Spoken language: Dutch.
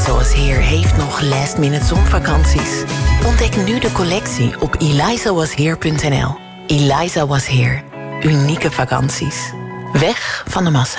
Eliza Was Here heeft nog last-minute zonvakanties. Ontdek nu de collectie op elizawasheer.nl. Eliza Was Here. Unieke vakanties. Weg van de massa.